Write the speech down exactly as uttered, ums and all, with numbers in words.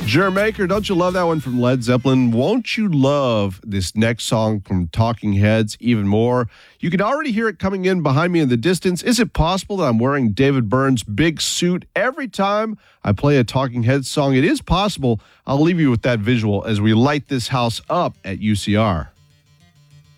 Jermaker, don't you love that one from Led Zeppelin? Won't you love this next song from Talking Heads even more? You can already hear it coming in behind me in the distance. Is it possible that I'm wearing David Byrne's big suit every time I play a Talking Heads song? It is possible. I'll leave you with that visual as we light this house up at U C R.